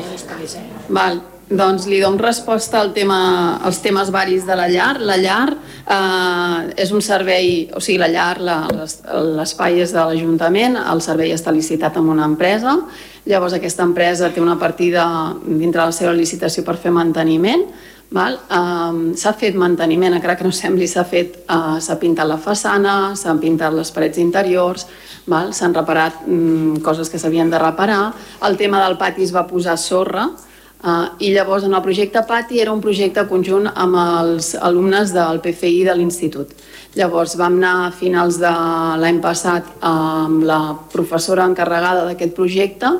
Val. Doncs li dono resposta als temes varis de la llar. La llar és un servei, o sigui, la llar, l'espai és de l'Ajuntament, el servei està licitat amb una empresa, llavors aquesta empresa té una partida dintre de la seva licitació per fer manteniment. S'ha fet manteniment, encara que no sembli, s'ha pintat la façana, s'han pintat les parets interiors, s'han reparat coses que s'havien de reparar. El tema del pati es va posar sorra, i llavors en el projecte Pati era un projecte conjunt amb els alumnes del PFI de l'institut. Llavors vam anar a finals de l'any passat amb la professora encarregada d'aquest projecte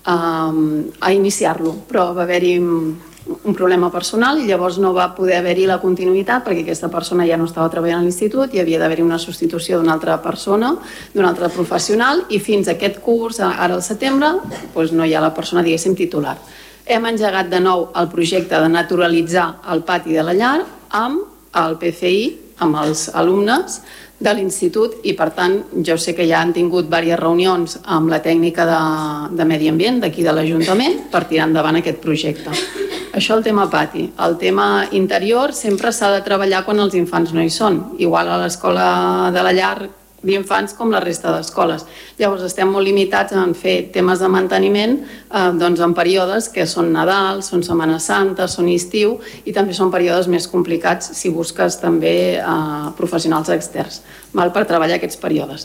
a iniciar-lo, però va haver-hi un problema personal i llavors no va poder haver-hi la continuïtat perquè aquesta persona ja no estava treballant a l'institut i havia d'haver-hi una substitució d'una altra persona, d'un altre professional, i fins a aquest curs, ara al setembre, no hi ha la persona, diguéssim, titular. Hem engegat de nou el projecte de naturalitzar el pati de la llar amb el PFI, amb els alumnes de l'institut, i per tant jo sé que ja han tingut diverses reunions amb la tècnica de medi ambient d'aquí de l'Ajuntament per tirar endavant aquest projecte. Això el tema pati. El tema interior sempre s'ha de treballar quan els infants no hi són, igual a l'escola de la llar d'infants com la resta d'escoles. Llavors estem molt limitats en fer temes de manteniment en períodes que són Nadal, són Setmana Santa, són estiu, i també són períodes més complicats si busques també professionals externs per treballar aquests períodes.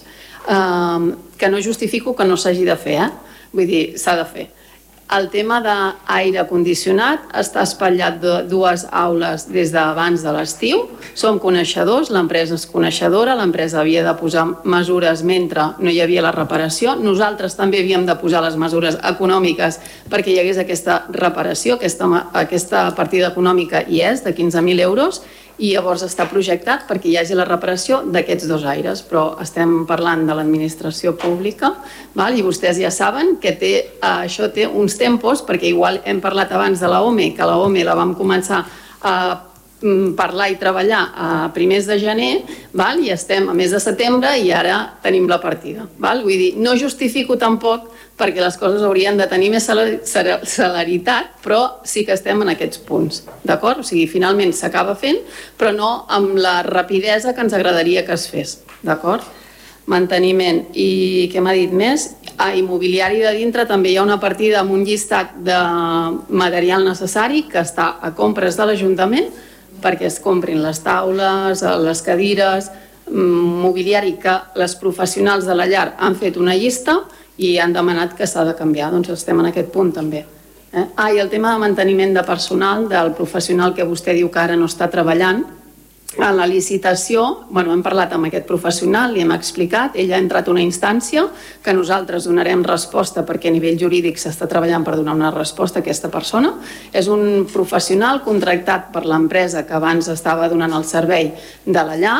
Que no justifico que no s'hagi de fer, vull dir, s'ha de fer. El tema d'aire condicionat està espatllat dues aules des d'abans de l'estiu. Som coneixedors, l'empresa és coneixedora, l'empresa havia de posar mesures mentre no hi havia la reparació. Nosaltres també havíem de posar les mesures econòmiques perquè hi hagués aquesta reparació, aquesta partida econòmica hi és, de 15.000 euros, i llavors està projectat perquè hi hagi la reparació d'aquests dos aires, però estem parlant de l'administració pública, i vostès ja saben que això té uns tempos, perquè igual hem parlat abans de l'OME, que l'OME la vam començar a parlar i treballar a primers de gener, i estem a mes de setembre i ara tenim la partida. Vull dir, no justifico tampoc perquè les coses haurien de tenir més celeritat, però sí que estem en aquests punts, d'acord? O sigui, finalment s'acaba fent, però no amb la rapidesa que ens agradaria que es fes, d'acord? Manteniment. I què m'ha dit més? A immobiliari de dintre també hi ha una partida amb un llistat de material necessari que està a compres de l'Ajuntament perquè es comprin les taules, les cadires, mobiliari que les professionals de la llar han fet una llista i han demanat que s'ha de canviar, doncs estem en aquest punt també. I el tema de manteniment de personal, del professional que vostè diu que ara no està treballant, en la licitació, hem parlat amb aquest professional, li hem explicat, ell ha entrat una instància que nosaltres donarem resposta perquè a nivell jurídic s'està treballant per donar una resposta a aquesta persona. És un professional contractat per l'empresa que abans estava donant el servei de la llar.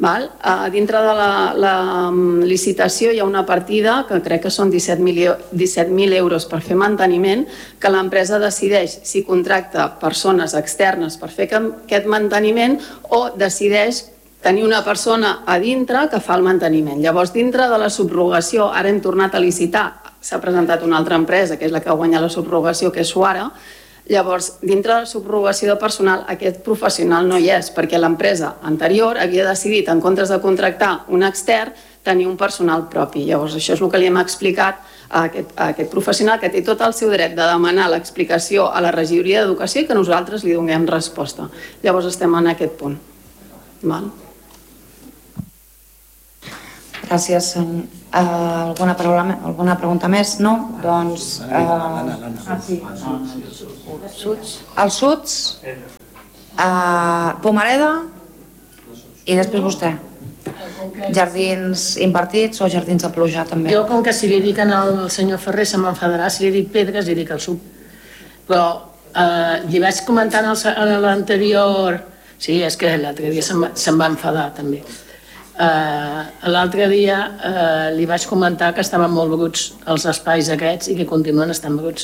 Dintre de la licitació hi ha una partida que crec que són 17.000 euros per fer manteniment, que l'empresa decideix si contracta persones externes per fer aquest manteniment o decideix tenir una persona a dintre que fa el manteniment. Llavors, dintre de la subrogació, ara hem tornat a licitar, s'ha presentat una altra empresa que és la que ha guanyat la subrogació, que és Suara. Llavors, dintre de la subrogació de personal, aquest professional no hi és, perquè l'empresa anterior havia decidit, en comptes de contractar un extern, tenir un personal propi. Llavors, això és el que li hem explicat a aquest professional, que té tot el seu dret de demanar l'explicació a la regidoria d'Educació i que nosaltres li donem resposta. Llavors, estem en aquest punt. Gràcies. Alguna pregunta més? No? Doncs... Els Suts, Pomareda i després vostè. Jardins invertits o jardins de pluja, també? Jo, com que si li dic al senyor Ferrer se m'enfadarà, si li dic Pedres, li dic el Sud. Però li vaig comentar a l'anterior... Sí, és que l'altre dia se'm va enfadar, també. L'altre dia li vaig comentar que estaven molt bruts els espais aquests i que continuen estant bruts.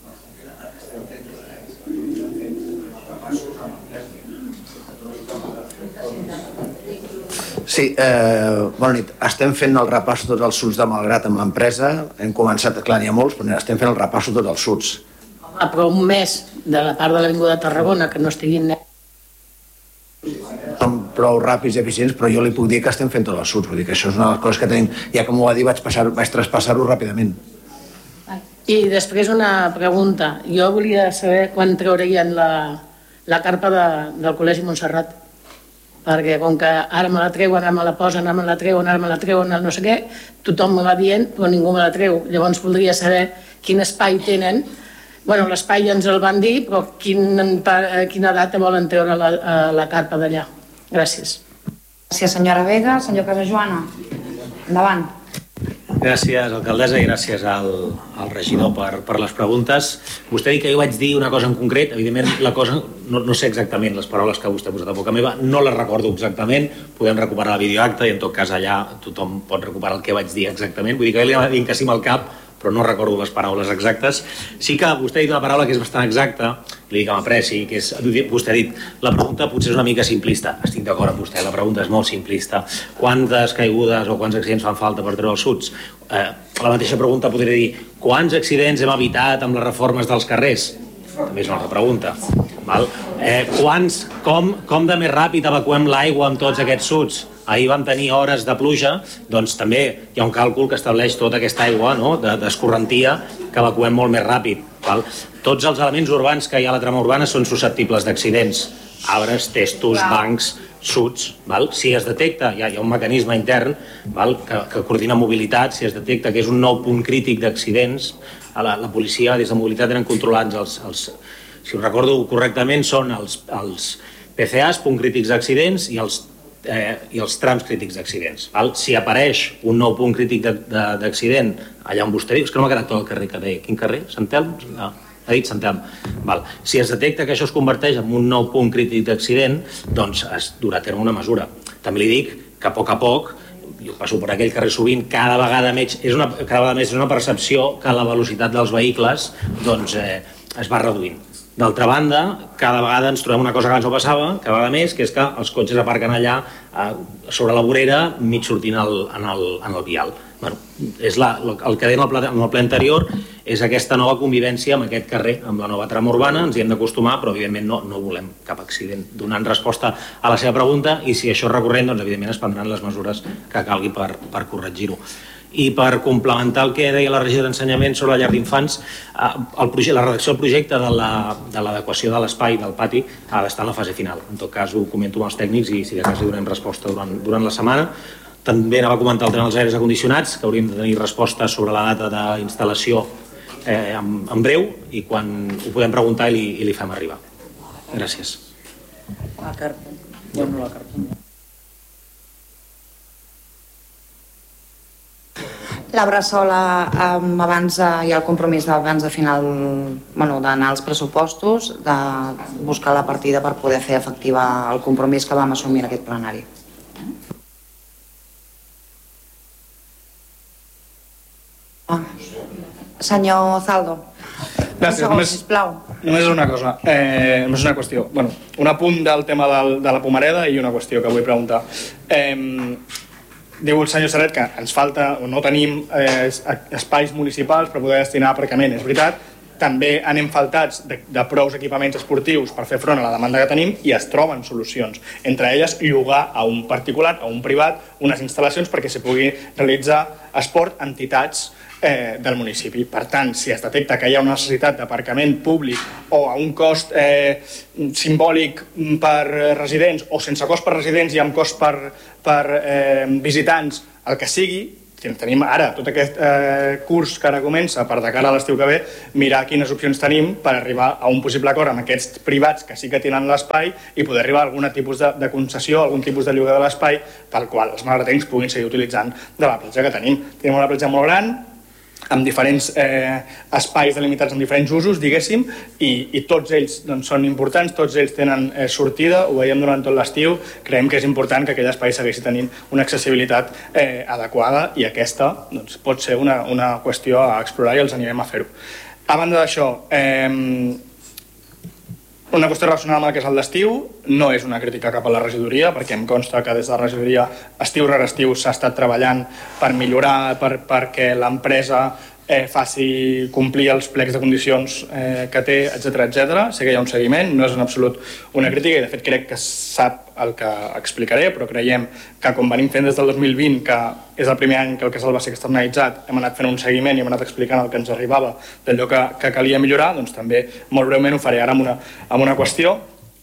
Sí, bona nit. Estem fent el repàs de tots els SUTs de Malgrat amb l'empresa. Hem començat, clar, n'hi ha molts, però estem fent el repàs de tots els SUTs. Però un mes de la part de l'Avinguda de Tarragona que no estiguin net. Som prou ràpids i eficients, però jo li puc dir que estem fent tots els suts. Vull dir que això és una de les coses que tenim. Ja que m'ho va dir, vaig traspassar-ho ràpidament. I després una pregunta. Jo volia saber quan traurien la carpa del Col·legi Montserrat. Perquè com que ara me la treuen, ara me la posen, ara me la treuen, ara me la treuen, no sé què, tothom me va dient, però ningú me la treu. Llavors voldria saber quin espai tenen. Bueno, l'espai ja ens el van dir, però quina data volen treure la carpa d'allà. Gràcies. Gràcies, senyora Vega. Senyor Casajoana, endavant. Gràcies, alcaldessa, i gràcies al regidor per les preguntes. Vostè ha dit que jo vaig dir una cosa en concret. Evidentment, la cosa, no sé exactament les paraules que vostè ha posat a boca meva, no les recordo exactament. Podem recuperar la videoacta i en tot cas allà tothom pot recuperar el que vaig dir exactament. Vull dir que li anava dient que sí amb el cap, però no recordo les paraules exactes. Sí que vostè ha dit una paraula que és bastant exacta, li dic amb apreci, que és, vostè ha dit, la pregunta potser és una mica simplista. Estic d'acord amb vostè, la pregunta és molt simplista. Quantes caigudes o quants accidents fan falta per treure els suts? La mateixa pregunta podria dir, quants accidents hem evitat amb les reformes dels carrers? També és una altra pregunta. Com de més ràpid evacuem l'aigua amb tots aquests suts? Ahir vam tenir hores de pluja, doncs també hi ha un càlcul que estableix tota aquesta aigua d'escorrentia que evacuem molt més ràpid. Tots els elements urbans que hi ha a la trama urbana són susceptibles d'accidents. Arbres, testos, bancs, suts. Si es detecta, hi ha un mecanisme intern que coordina mobilitat, si es detecta que és un nou punt crític d'accidents, la policia des de mobilitat tenen controlats si ho recordo correctament, són els PCAs, punt crítics d'accidents, i els trams crítics d'accidents. Si apareix un nou punt crític d'accident allà on vostè diu, és que no m'ha quedat tot el carrer que deia. Quin carrer? Sant Telm? No, ha dit Sant Telm. Si es detecta que això es converteix en un nou punt crític d'accident, doncs es durà a terme una mesura. També li dic que a poc, jo passo per aquell carrer sovint, cada vegada més és una percepció que la velocitat dels vehicles es va reduint. D'altra banda, cada vegada ens trobem una cosa que abans no passava, cada vegada més, que és que els cotxes aparquen allà sobre la vorera, mig sortint en el vial. El que deien en el ple anterior és aquesta nova convivència amb aquest carrer, amb la nova trama urbana, ens hi hem d'acostumar, però evidentment no volem cap accident. Donant resposta a la seva pregunta, i si això és recurrent, doncs evidentment es prendran les mesures que calgui per corregir-ho. I per complementar el que deia la regidora d'Ensenyament sobre la llar d'infants, la redacció del projecte de l'adequació de l'espai del pati ha d'estar en la fase final. En tot cas ho comento amb els tècnics i si de cas hi donem resposta durant la setmana. També anava a comentar el tema dels aires acondicionats, que hauríem de tenir resposta sobre la data d'instal·lació en breu, i quan ho podem preguntar i li fem arribar. Gràcies. La carta. Bueno, la carta. La Bressola, abans hi ha el compromís abans de final, d'anar als pressupostos, de buscar la partida per poder fer efectiva el compromís que vam assumir en aquest plenari. Senyor Zaldo. Gràcies. Només una cosa, només una qüestió. Un apunt del tema de la pomareda i una qüestió que vull preguntar. Diu el senyor Serret que ens falta o no tenim espais municipals per poder destinar a aparcament. És veritat, també anem faltats de prous equipaments esportius per fer front a la demanda que tenim i es troben solucions. Entre elles, llogar a un particular, a un privat, unes instal·lacions perquè s'hi pugui realitzar esport a entitats del municipi. Per tant, si es detecta que hi ha una necessitat d'aparcament públic o a un cost simbòlic per residents o sense cost per residents i amb cost per visitants, el que sigui, tenim ara tot aquest curs que ara comença per de cara a l'estiu que ve, mirar quines opcions tenim per arribar a un possible acord amb aquests privats que sí que tenen l'espai i poder arribar a algun tipus de concessió, algun tipus de lloguer de l'espai pel qual els magatzens puguin seguir utilitzant de la platja que tenim. Tenim una platja molt gran, amb diferents espais delimitats amb diferents usos, diguéssim, i tots ells són importants, tots ells tenen sortida, ho veiem durant tot l'estiu, creiem que és important que aquell espai segueixi tenint una accessibilitat adequada i aquesta pot ser una qüestió a explorar i els animem a fer-ho. A banda d'això, una qüestió relacionada amb el que és el d'estiu, no és una crítica cap a la regidoria, perquè em consta que des de la regidoria estiu rere estiu s'ha estat treballant per millorar, perquè l'empresa faci complir els plecs de condicions que té, etc. Sé que hi ha un seguiment, no és en absolut una crítica i de fet crec que sap el que explicaré, però creiem que com venim fent des del 2020, que és el primer any que el casal va ser externalitzat, hem anat fent un seguiment i hem anat explicant el que ens arribava d'allò que calia millorar, doncs també molt breument ho faré ara amb una qüestió.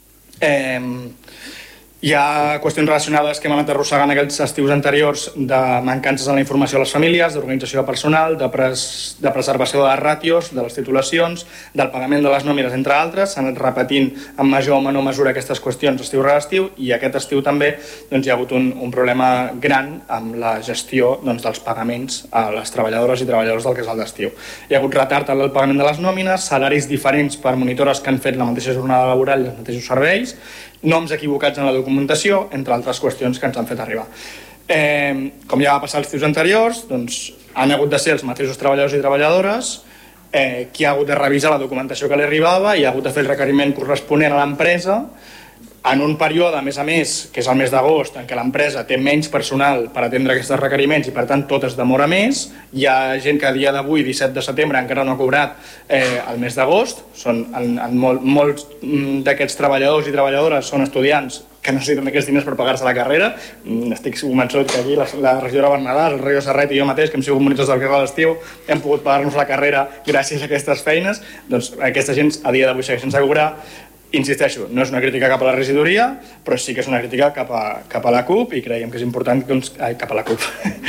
Hi ha qüestions relacionades que hem anat arrossegant aquells estius anteriors de mancances en la informació a les famílies, d'organització de personal, de preservació de les ràtios, de les titulacions, del pagament de les nòmines, entre altres. S'han anat repetint en major o menor mesura aquestes qüestions estiu rere estiu i aquest estiu també hi ha hagut un problema gran amb la gestió dels pagaments a les treballadores i treballadors del casal d'estiu. Hi ha hagut retard en el pagament de les nòmines, salaris diferents per monitores que han fet la mateixa jornada laboral i els mateixos serveis, noms equivocats en la documentació, entre altres qüestions que ens han fet arribar. Com ja va passar els estius anteriors, han hagut de ser els mateixos treballadors i treballadores qui ha hagut de revisar la documentació que li arribava i ha hagut de fer el requeriment corresponent a l'empresa en un període, a més, que és el mes d'agost, en què l'empresa té menys personal per atendre aquests requeriments i per tant tot es demora més. Hi ha gent que a dia d'avui, 17 de setembre, encara no ha cobrat el mes d'agost. Molts d'aquests treballadors i treballadores són estudiants que necessiten aquests diners per pagar-se la carrera. Estic convençut que aquí la regidora Bernadàs, el regidor Serret i jo mateix, que hem sigut monitors del casal d'estiu, hem pogut pagar-nos la carrera gràcies a aquestes feines. Doncs aquesta gent a dia d'avui segueix sense cobrar. Insisteixo, no és una crítica cap a la regidoria, però sí que és una crítica cap a la CUP i creiem que és important cap a la CUP.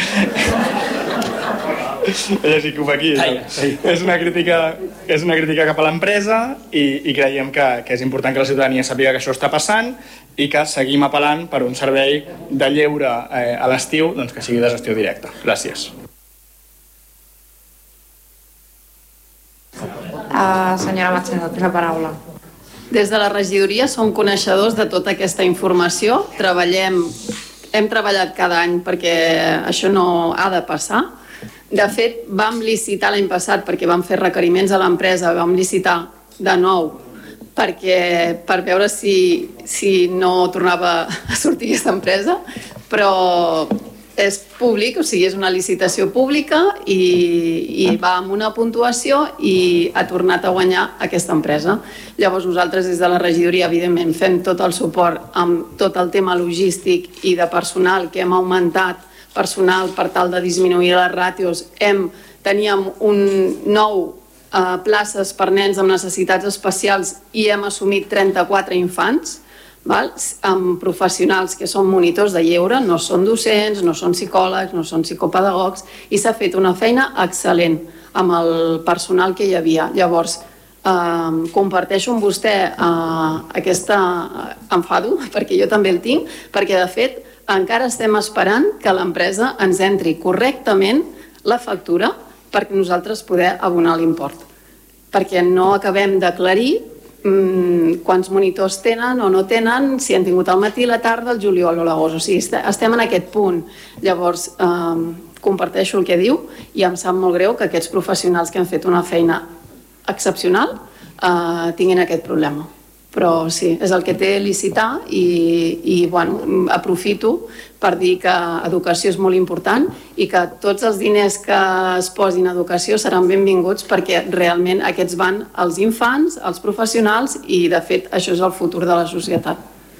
He llegit CUP aquí. És una crítica cap a l'empresa i creiem que és important que la ciutadania sàpiga que això està passant i que seguim apel·lant per un servei de lleure a l'estiu que sigui de gestió directa. Gràcies. Senyora Machado, té la paraula. Des de la regidoria som coneixedors de tota aquesta informació. Hem treballat cada any perquè això no ha de passar. De fet, vam licitar l'any passat perquè vam fer requeriments a l'empresa, vam licitar de nou per veure si no tornava a sortir aquesta empresa, però és públic, o sigui, és una licitació pública i va amb una puntuació i ha tornat a guanyar aquesta empresa. Llavors nosaltres des de la regidoria evidentment fem tot el suport amb tot el tema logístic i de personal, que hem augmentat personal per tal de disminuir les ràtios. Teníem un 9 places per nens amb necessitats especials i hem assumit 34 infants, amb professionals que són monitors de lleure, no són docents, no són psicòlegs, no són psicopedagogs, i s'ha fet una feina excel·lent amb el personal que hi havia. Llavors, comparteixo amb vostè aquest enfado, perquè jo també el tinc, perquè de fet encara estem esperant que l'empresa ens entri correctament la factura perquè nosaltres poder abonar l'import. Perquè no acabem d'aclarir quants monitors tenen o no tenen, si han tingut al matí, la tarda, el juliol o l'agost. O sigui, estem en aquest punt. Llavors, comparteixo el que diu i em sap molt greu que aquests professionals que han fet una feina excepcional tinguin aquest problema. Però sí, és el que té licitar i aprofito per dir que educació és molt important i que tots els diners que es posin a educació seran benvinguts perquè realment aquests van als infants, als professionals i de fet això és el futur de la societat.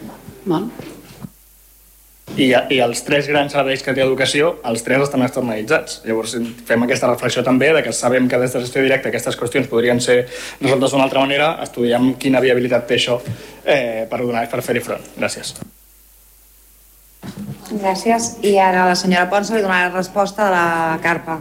I els 3 grans serveis que té educació, els 3 estan externalitzats. Llavors fem aquesta reflexió també de que sabem que des de gestió directa aquestes qüestions podrien ser resoltes d'una altra manera, estudiem quina viabilitat té això per fer-hi front. Gràcies. Gràcies. I ara la senyora Ponsa li donarà resposta de la carpa.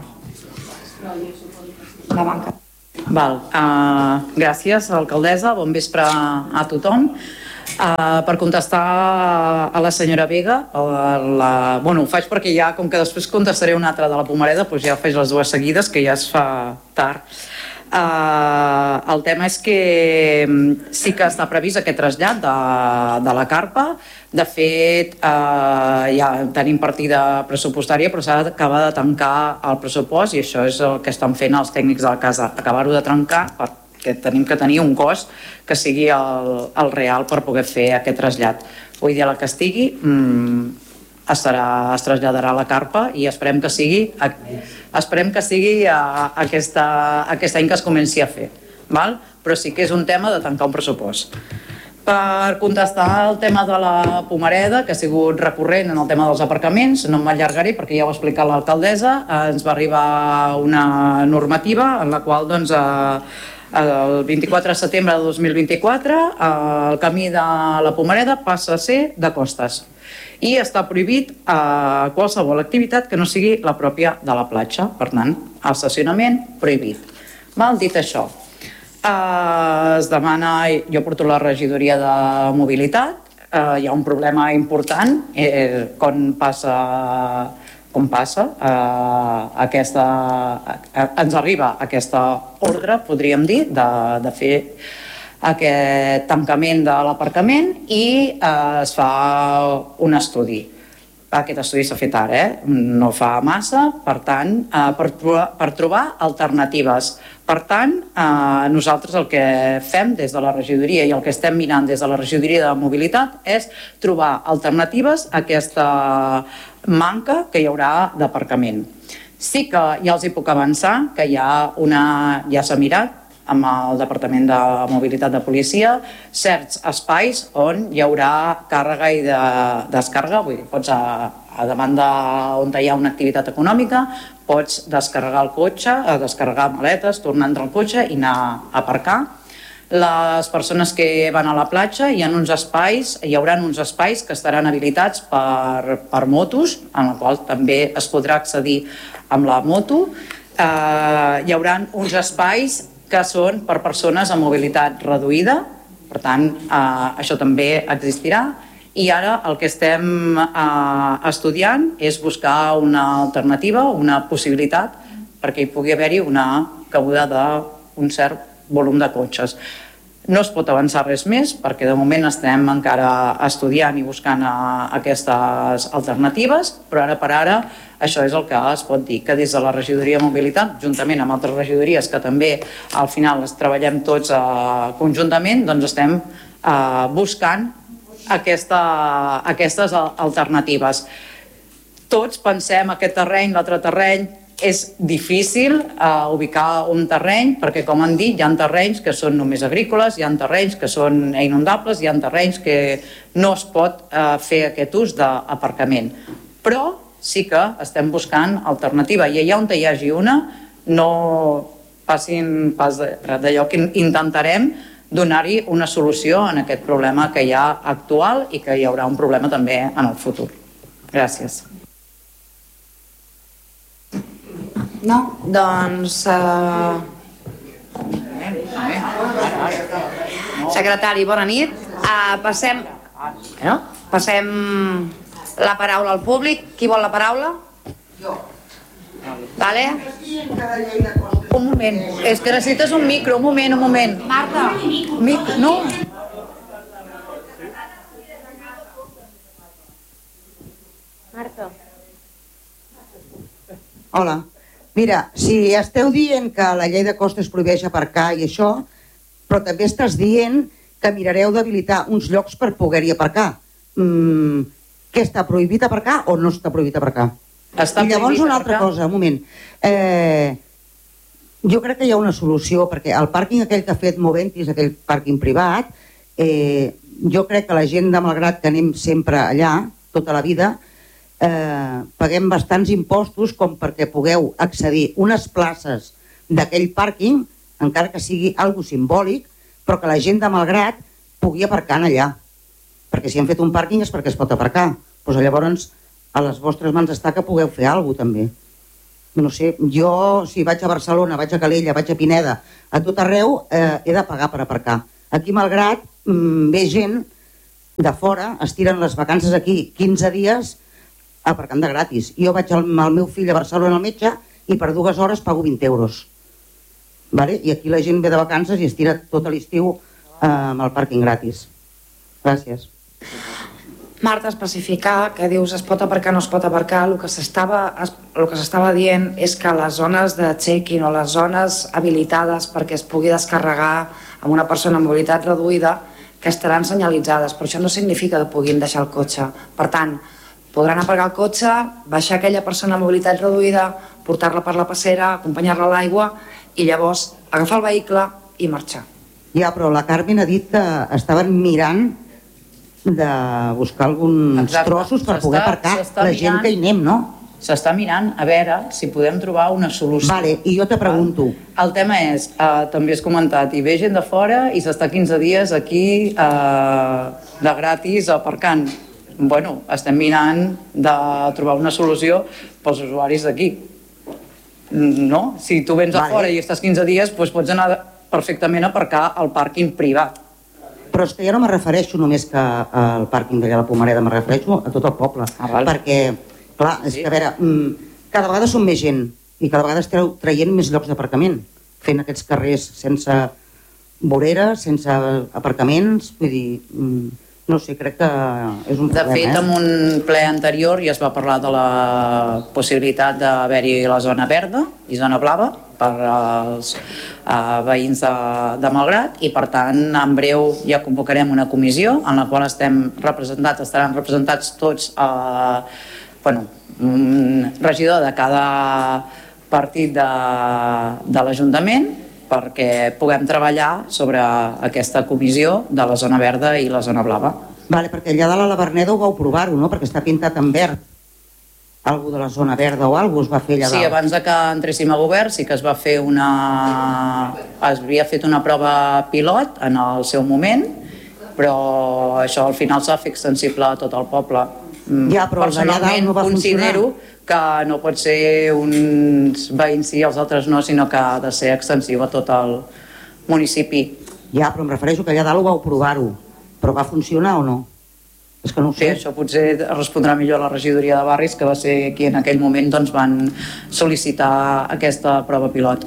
La banca. Gràcies, alcaldessa. Bon vespre a tothom. Per contestar a la senyora Vega, ho faig perquè ja, com que després contestaré una altra de la Pomareda, doncs ja faig les dues seguides, que ja es fa tard. El tema és que sí que està previst aquest trasllat de la carpa. De fet, ja tenim partida pressupostària, però s'ha d'acabar de tancar el pressupost i això és el que estan fent els tècnics de la casa, acabar-ho de trencar perquè tenim que tenir un cost que sigui el real per poder fer aquest trasllat. Vull dir, la que estigui, es traslladarà a la carpa i esperem que sigui aquest any que es comenci a fer, val? Però sí que és un tema de tancar un pressupost. Per contestar el tema de la Pomareda, que ha sigut recurrent en el tema dels aparcaments, no m'allargaré perquè ja ho ha explicat l'alcaldessa, ens va arribar una normativa en la qual doncs, el 24 de setembre de 2024 el camí de la Pomareda passa a ser de costes i està prohibit qualsevol activitat que no sigui la pròpia de la platja, per tant, el estacionament prohibit. Mal dit això, es demana, jo porto la regidoria de mobilitat, hi ha un problema important com passa ens arriba aquesta ordre, podríem dir, de fer aquest tancament de l'aparcament i es fa un estudi. Aquest estudi s'ha fet ara, no fa massa, per tant, per trobar alternatives. Per tant, nosaltres el que fem des de la regidoria i el que estem mirant des de la regidoria de mobilitat és trobar alternatives a aquesta manca que hi haurà d'aparcament. Sí que ja els hi puc avançar que ja s'ha mirat amb el Departament de Mobilitat de Policia certs espais on hi haurà càrrega i descàrrega, vull dir, pots a demanda on hi ha una activitat econòmica, pots descarregar el cotxe, descarregar maletes, tornar a entrar al cotxe i anar a aparcar. Les persones que van a la platja hi haurà uns espais que estaran habilitats per motos, en el qual també es podrà accedir amb la moto. Hi haurà uns espais que són per persones amb mobilitat reduïda, per tant, això també existirà. I ara el que estem estudiant és buscar una alternativa, una possibilitat, perquè hi pugui haver-hi una cabuda d'un cert volum de cotxes. No es pot avançar res més perquè de moment estem encara estudiant i buscant aquestes alternatives, però ara per ara això és el que es pot dir, que des de la regidoria de mobilitat, juntament amb altres regidories que també al final les treballem tots conjuntament, doncs estem buscant aquestes alternatives. Tots pensem aquest terreny, l'altre terreny, és difícil ubicar un terreny perquè, com han dit, hi ha terrenys que són només agrícoles, hi ha terrenys que són inundables, hi ha terrenys que no es pot fer aquest ús d'aparcament. Però sí que estem buscant alternativa i allà on hi hagi una no passin pas d'allò que intentarem donar-hi una solució en aquest problema que hi ha actual i que hi haurà un problema també en el futur. Gràcies. No? Doncs... Secretari, bona nit. Passem la paraula al públic. Qui vol la paraula? Jo. Vale. Un moment. És que necessites un micro. Un moment. Marta. No. Marta. Hola. Mira, si esteu dient que la llei de costes prohibeix aparcar i això, però també estàs dient que mirareu d'habilitar uns llocs per poder-hi aparcar. Què està prohibit aparcar o no està prohibit aparcar? I llavors una altra cosa, un moment. Jo crec que hi ha una solució, perquè el pàrquing aquell que ha fet Moventis, aquell pàrquing privat, jo crec que la gent de Malgrat que anem sempre allà, tota la vida, paguem bastants impostos com perquè pugueu accedir unes places d'aquell pàrquing, encara que sigui algo simbòlic, però que la gent de Malgrat pugui aparcar allà. Perquè si han fet un pàrquing és perquè es pot aparcar. Doncs llavors a les vostres mans està que pugueu fer alguna cosa també. No sé, jo si vaig a Barcelona, vaig a Calella, vaig a Pineda, a tot arreu he de pagar per aparcar. Aquí a Malgrat ve gent de fora, es tiren les vacances aquí 15 dies aparcant de gratis. Jo vaig amb el meu fill a Barcelona al metge i per 2 hores pago 20 euros. Vale? I aquí la gent ve de vacances i es tira tot l'estiu amb el pàrquing gratis. Gràcies. Marta, especificar que dius es pot aparcar o no es pot aparcar, el que s'estava dient és que les zones de check-in o les zones habilitades perquè es pugui descarregar amb una persona amb mobilitat reduïda que estaran senyalitzades, però això no significa que puguin deixar el cotxe. Per tant, podran aparcar el cotxe, baixar aquella persona amb mobilitat reduïda, portar-la per la passera, acompanyar-la a l'aigua i llavors agafar el vehicle i marxar. Ja, però la Carmen ha dit que estaven mirant de buscar alguns trossos per poder aparcar la gent que hi anem, no? S'està mirant a veure si podem trobar una solució. Vale, i jo te pregunto. El tema és, també has comentat, hi ve gent de fora i s'està 15 dies aquí de gratis aparcant. Bueno, estem mirant de trobar una solució pels usuaris d'aquí. No? Si tu vens a fora i estàs 15 dies, doncs pots anar perfectament a aparcar al pàrquing privat. Però és que ja no me refereixo només que al pàrquing de la Pomareda, me refereixo a tot el poble. Perquè, clar, és que a veure, cada vegada som més gent i cada vegada esteu traient més llocs d'aparcament, fent aquests carrers sense voreres, sense aparcaments, vull dir, no sé, crec que és un problema. De fet, en un ple anterior ja es va parlar de la possibilitat d'haver-hi la zona verda i zona blava per als veïns de Malgrat i, per tant, en breu ja convocarem una comissió en la qual estaran representats tots un regidor de cada partit de l'Ajuntament perquè puguem treballar sobre aquesta comissió de la zona verda i la zona blava. Vale, perquè allà de la Verneda ho vau provar-ho, no? Perquè està pintat en verd. Algú de la zona verda o alguna cosa es va fer allà dalt. Sí, abans que entréssim a govern sí que es va fer havia fet una prova pilot en el seu moment, però això al final s'ha fet extensible a tot el poble. Ja, però personalment no va considero que no pot ser uns veïns sí i els altres no, sinó que ha de ser extensiu a tot el municipi. Ja, però em refereixo que allà dalt ho vau provar-ho, però va funcionar o no? És que no ho sé. Sí, això potser respondrà millor la regidoria de barris, que va ser qui en aquell moment doncs, van sol·licitar aquesta prova pilot.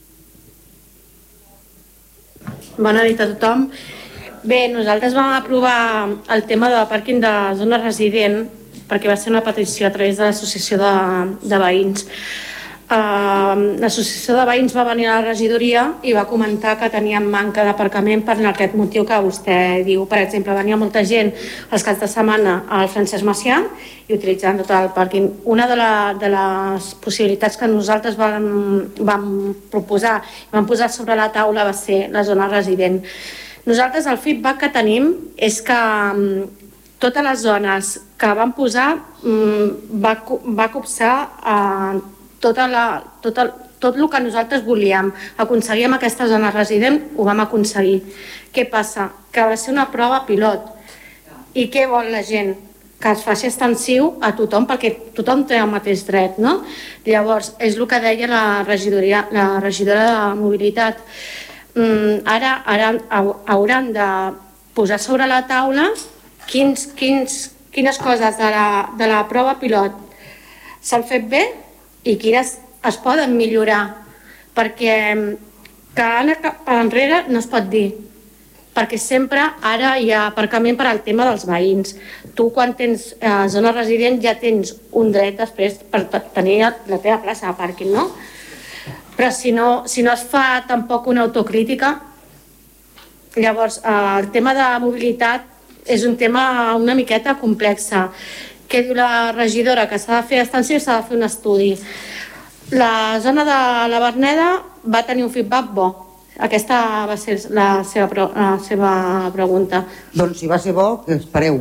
Bona nit a tothom. Bé, nosaltres vam aprovar el tema del pàrquing de zona resident perquè va ser una petició a través de l'associació de veïns. L'associació de veïns va venir a la regidoria i va comentar que teníem manca d'aparcament per aquest motiu que vostè diu. Per exemple, venia molta gent els caps de setmana al Francesc Macià i utilitzant tot el pàrquing. Una de les possibilitats que nosaltres vam proposar i vam posar sobre la taula va ser la zona resident. Nosaltres el feedback que tenim és que totes les zones que van posar va copsar tot el que nosaltres volíem aconseguir amb aquesta zona resident, ho vam aconseguir. Què passa? Que va ser una prova pilot. I què vol la gent? Que es faci extensiu a tothom, perquè tothom té el mateix dret, no? Llavors, és el que deia la regidora de mobilitat. Ara hauran de posar sobre la taula quines coses de la prova pilot s'han fet bé i quines es poden millorar, perquè que anar cap enrere no es pot dir, perquè sempre ara hi ha aparcament per al tema dels veïns. Tu quan tens zona resident ja tens un dret després per tenir la teva plaça de pàrquing, no? Però si no es fa tampoc una autocrítica, llavors el tema de mobilitat és un tema una miqueta complexa. Què diu la regidora? Que s'ha de fer extensió i s'ha de fer un estudi. La zona de la Verneda va tenir un feedback bo. Aquesta va ser la seva pregunta. Doncs si va ser bo, que espereu.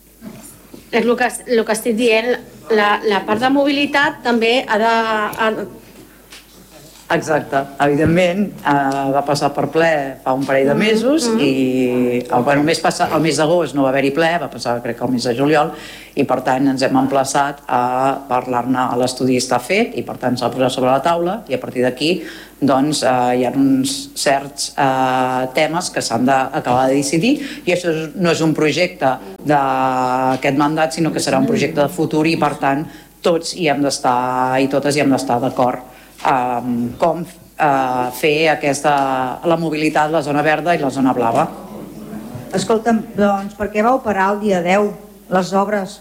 És el que estic dient. La part de mobilitat també ha de... Exacte, evidentment va passar per ple fa un parell de mesos i el mes d'agost no va haver-hi ple, va passar crec que el mes de juliol i per tant ens hem emplaçat a parlar-ne. L'estudi està fet i per tant s'ha posat sobre la taula i a partir d'aquí doncs hi ha uns certs temes que s'han d'acabar de decidir i això no és un projecte d'aquest mandat sinó que serà un projecte de futur i per tant tots hi hem d'estar i totes hi hem d'estar d'acord com fer la mobilitat, la zona verda i la zona blava. Escolta'm, doncs per què vau parar el dia 10 les obres?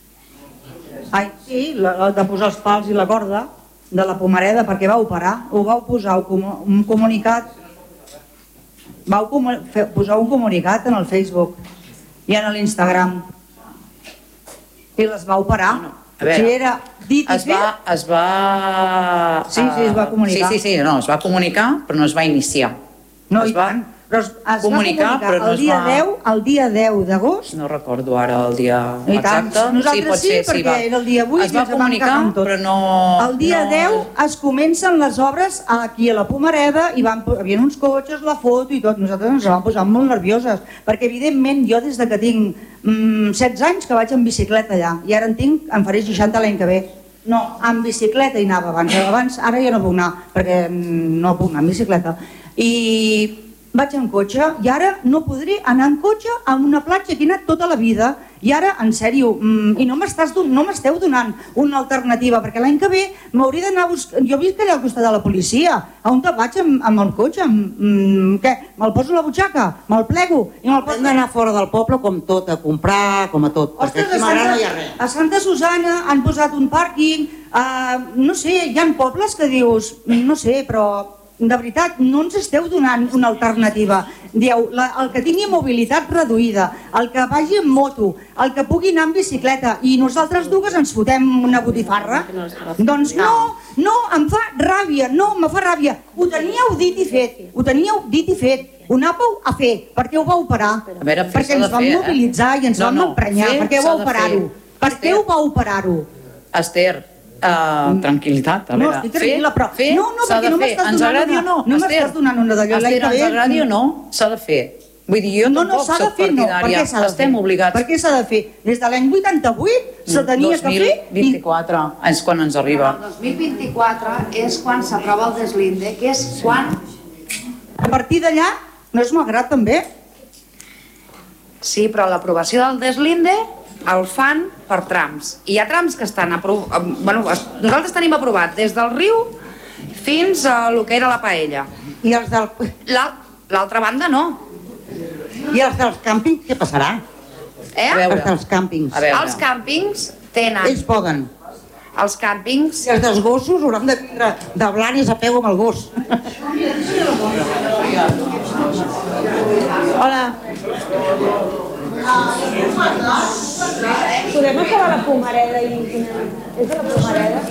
Ai, sí, de posar els pals i la corda de la Pomareda, per què vau parar? Ho vau posar un comunicat, vau posar un comunicat en el Facebook i en l'Instagram. I les va operar. A veure, Si era dit i fet... es va... Sí, es va comunicar. Sí, no, es va comunicar, però no es va iniciar. No, es va comunicar, però no es va... El dia 10 d'agost. No recordo ara el dia exacte. Nosaltres sí, perquè era el dia 8 es va comunicar, però no... El dia 10 es comencen les obres aquí a la Pomareda i hi havia uns cotxes, la foto i tot. Nosaltres ens vam posar molt nervioses, perquè evidentment jo des de que tinc 16 anys que vaig en bicicleta allà, i ara em faré 60 l'any que ve. No, en bicicleta hi anava abans, ara ja no puc anar, perquè no puc anar en bicicleta. I vaig en cotxe i ara no podré anar en cotxe a una platja que he anat tota la vida i ara, en sèrio, i no m'esteu donant una alternativa, perquè l'any que ve m'hauré d'anar a buscar... Jo visc allà al costat de la policia, a on te vaig amb el cotxe? Què? Me'l poso a la butxaca? Me'l plego? Hem d'anar fora del poble com tot, a comprar, com a tot, perquè aquí m'agrada no hi ha res. A Santa Susana han posat un pàrquing, no sé, hi ha pobles que dius, no sé, però... De veritat, no ens esteu donant una alternativa. Dieu, el que tingui mobilitat reduïda, el que vagi en moto, el que pugui anar en bicicleta, i nosaltres dues ens fotem una botifarra? Doncs no, em fa ràbia, me fa ràbia. Ho teníeu dit i fet, ho anàveu a fer, perquè ho vau parar, perquè ens vam mobilitzar i ens vam emprenyar, perquè vau parar-ho. Per què ho vau parar-ho? Esther, tranquil·litat, a veure, fer s'ha de fer, ens agradi o no, Esther, ens agradi o no, s'ha de fer. Vull dir, jo tampoc soc partidària, estem obligats. Per què s'ha de fer? Des de l'any 88 se tenia que fer... 2024 és quan ens arriba. El 2024 és quan s'aprova el deslinde, que és quan... A partir d'allà, no és malgrat també? Sí, però l'aprovació del deslinde el fan per trams. I hi ha trams que estan nosaltres tenim aprovat des del riu fins a lo que era la paella. I els del... L'altra banda no. I els dels càmpings què passarà? Els dels càmpings. Els càmpings tenen... Ells poden. Els càmpings... I els dels gossos hauran de vindre de blanes a peu amb el gos. Hola. Podem acabar la Pomareda i... És de la Pomareda?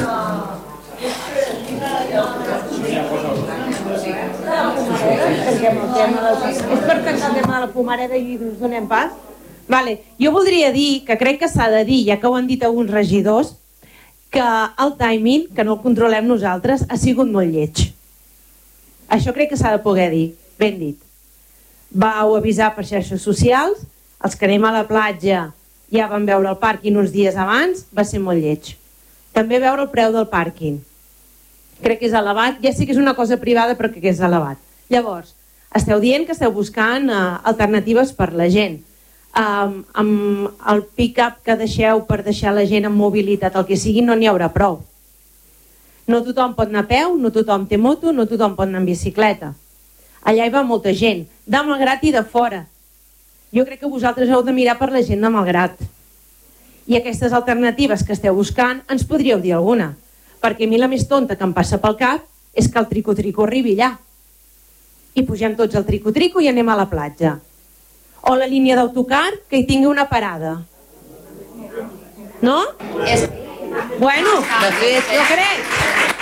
És per tancar el tema de la Pomareda i us donem pas? Vale. Jo voldria dir, que crec que s'ha de dir, ja que ho han dit alguns regidors, que el timing, que no el controlem nosaltres, ha sigut molt lleig. Això crec que s'ha de poder dir, ben dit. Vau avisar per xarxes socials, els que anem a la platja ja vam veure el pàrquing uns dies abans, va ser molt lleig. També veure el preu del pàrquing. Crec que és elevat, ja sé que és una cosa privada però que és elevat. Llavors, esteu dient que esteu buscant alternatives per la gent. Amb el pick-up que deixeu per deixar la gent amb mobilitat, el que sigui, no n'hi haurà prou. No tothom pot anar a peu, no tothom té moto, no tothom pot anar en bicicleta. Allà hi va molta gent, de Malgrat i de fora. Jo crec que vosaltres heu de mirar per la gent de Malgrat. I aquestes alternatives que esteu buscant, ens podríeu dir alguna. Perquè a mi la més tonta que em passa pel cap és que el trico-trico arribi allà. I pugem tots al trico-trico i anem a la platja. O la línia d'autocar, que hi tingui una parada. No? Bueno, de fet, jo crec.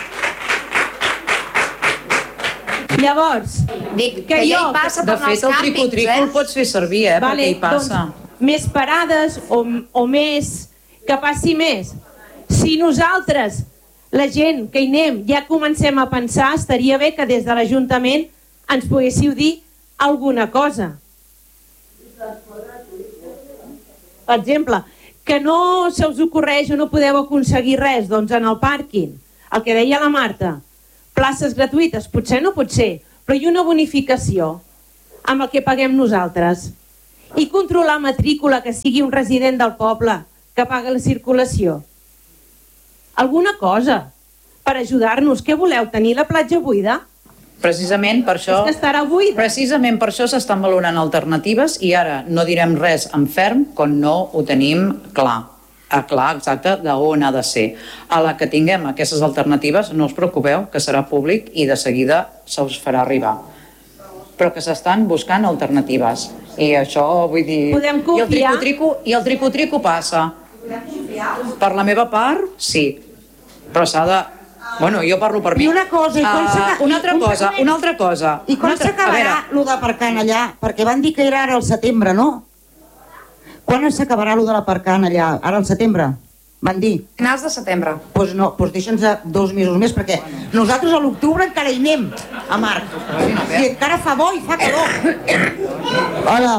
Llavors, dic que ja hi passa per els càmpings. De fet, el trico-trico el pots fer servir, perquè hi passa. Més parades o més, que passi més. Si nosaltres, la gent que hi anem, ja comencem a pensar, estaria bé que des de l'Ajuntament ens poguéssiu dir alguna cosa. Per exemple, que no se us ocorreix o no podeu aconseguir res, doncs en el pàrquing, el que deia la Marta, places gratuïtes, potser no pot ser, però hi ha una bonificació amb el que paguem nosaltres. I controlar matrícula, que sigui un resident del poble que paga la circulació. Alguna cosa per ajudar-nos. Què voleu, tenir la platja buida? Precisament per això... És que estarà buida. Precisament per això s'estan valorant alternatives i ara no direm res en ferm quan no ho tenim clar. Clar, exacte, d'on ha de ser. A la que tinguem aquestes alternatives, no us preocupeu, que serà públic i de seguida se us farà arribar. Però que s'estan buscant alternatives. I això, vull dir... Podem confiar... I el trico-trico passa. Per la meva part, sí. Però s'ha de... Bueno, jo parlo per mi. I una cosa, una altra cosa. I quan s'acabarà lo d'aparcant allà? Perquè van dir que era ara al setembre, no? Quan s'acabarà lo de l'aparcant allà? Ara al setembre? Van dir? Finals de setembre. Doncs no, doncs deixa'ns 2 mesos més, perquè nosaltres a l'octubre encara hi anem, a Marc. I encara fa bo i fa calor. Hola.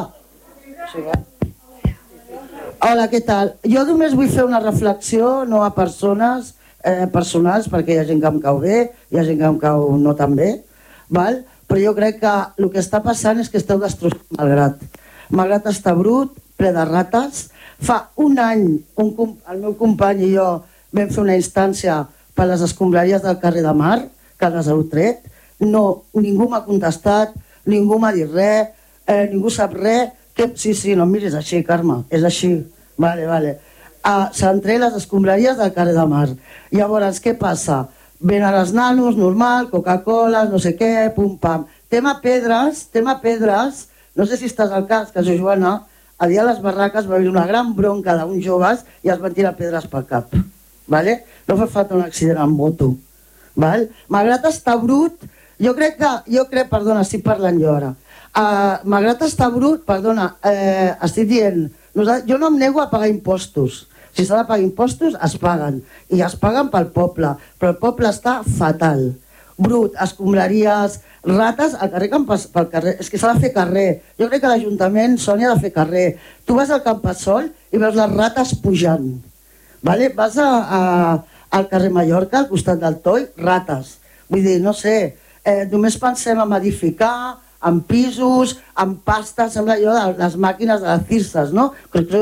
Hola, què tal? Jo només vull fer una reflexió, no a persones personals, perquè hi ha gent que em cau bé, hi ha gent que em cau no tan bé, val? Però jo crec que el que està passant és que esteu destrossant Malgrat. Malgrat està brut, ple de rates. Fa un any el meu company i jo vam fer una instància per les escombraries del carrer de Mar, que les heu tret. No, ningú m'ha contestat, ningú m'ha dit res, ningú sap res. Sí, no em miris així, Carme, és així. Vale. S'han tret les escombraries del carrer de Mar. Llavors, què passa? Venen els nanos, normal, Coca-Cola, no sé què, pum-pam. Tema pedres, no sé si estàs al cas, que Joana, a dia a les barraques va haver una gran bronca d'uns joves i els van tirar pedres pel cap. No fa falta un accident amb moto. Malgrat està brut, jo crec, perdona, estic parlant jo ara, malgrat està brut, perdona, estic dient, jo no em nego a pagar impostos. Si s'ha de pagar impostos, es paguen. I es paguen pel poble. Però el poble està fatal. Brut, escombraries, rates, al carrer pel carrer. És que s'ha de fer carrer. Jo crec que l'Ajuntament, Sònia, ha de fer carrer. Tu vas al Campassol i veus les rates pujant. Vas al carrer Mallorca, al costat del Toi, rates. Vull dir, no sé, només pensem en edificar, en pisos, en pasta, sembla allò de les màquines de les circes, no?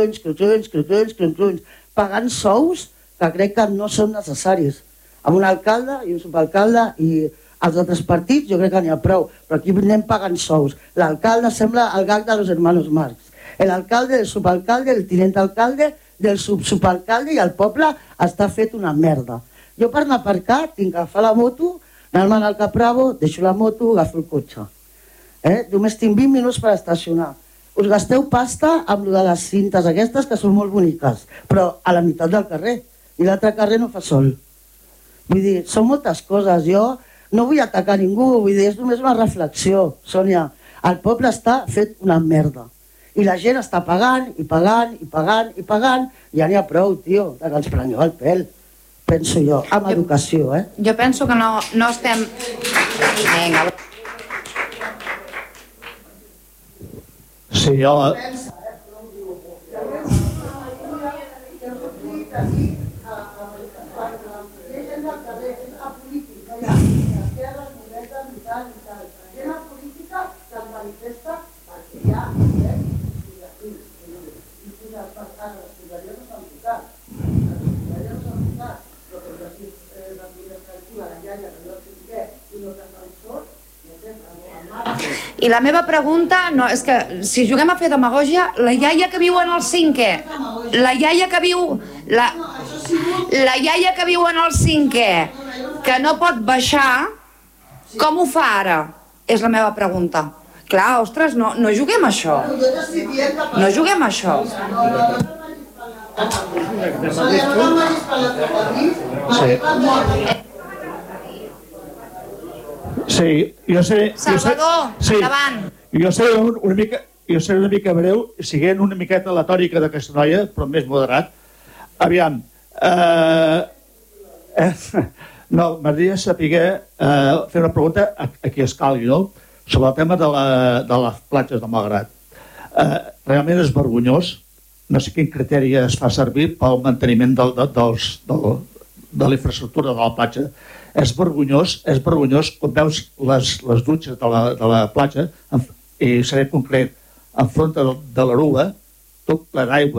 Crunys, pagant sous que crec que no són necessaris. Amb un alcalde i un subalcalde i els altres partits jo crec que n'hi ha prou, però aquí anem pagant sous. L'alcalde sembla el gag de los hermanos Marx. L'alcalde, el subalcalde, el tinent alcalde, del subalcalde i el poble està fet una merda. Jo per anar a aparcar tinc que agafar la moto, anar-me'n al Capravo, deixo la moto, agafo el cotxe. Només tinc 20 minuts per estacionar. Us gasteu pasta amb de les cintes aquestes que són molt boniques, però a la meitat del carrer, i l'altre carrer no fa sol. Vull dir, són moltes coses. Jo no vull atacar ningú, vull dir, és només una reflexió, Sònia. El poble està fet una merda. I la gent està pagant, i ja n'hi ha prou, tio, que ens prengueu el pèl. Penso jo, amb educació, Jo penso que no estem... Vinga, sí, hola. I la meva pregunta no, és que si juguem a fer demagògia, la iaia que viu en el 5è, la iaia que viu en el 5è, que no pot baixar, com ho fa ara? És la meva pregunta. Clar, ostres, no juguem a això. No juguem a això. Sí, jo sé... Salvador, endavant. Jo sé una mica breu, siguent una miqueta la tòrica d'aquesta noia, però més moderat. Aviam, no, m'agradaria saber fer una pregunta a qui es calgui, no? Sobre el tema de les platges de Malgrat. Realment és vergonyós, no sé quin criteri es fa servir pel manteniment de la infraestructura de la platja. És vergonyós quan veus les dutxes de la platja, i seré concret, enfront de l'Aruba, tot ple d'aigua,